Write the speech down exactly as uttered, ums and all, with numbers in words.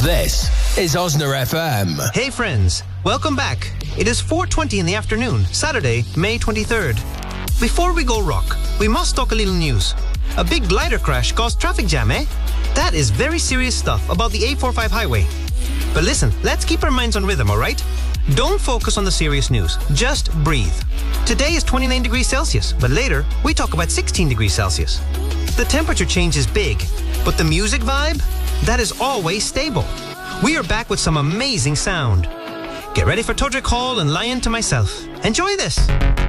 This is Osner F M. Hey friends, welcome back. It is four twenty in the afternoon, Saturday, May twenty-third. Before we go rock, we must talk a little news. A big glider crash caused traffic jam, eh? That is very serious stuff about the eight forty-five highway. But listen, let's keep our minds on rhythm, alright? Don't focus on the serious news, just breathe. Today is twenty-nine degrees Celsius, but later we talk about sixteen degrees Celsius. The temperature change is big, but the music vibe, that is always stable. We are back with some amazing sound. Get ready for Todrick Hall and Lion to Myself. Enjoy this!